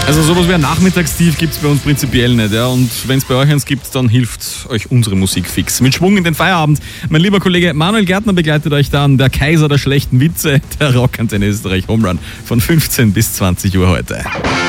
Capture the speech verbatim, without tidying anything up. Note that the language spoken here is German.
Also sowas wie ein Nachmittagstief gibt es bei uns prinzipiell nicht. Ja? Und wenn es bei euch eins gibt, dann hilft euch unsere Musik fix. Mit Schwung in den Feierabend. Mein lieber Kollege Manuel Gärtner begleitet euch dann, der Kaiser der schlechten Witze, der Rockantenne Österreich Home Run von fünfzehn bis zwanzig Uhr heute.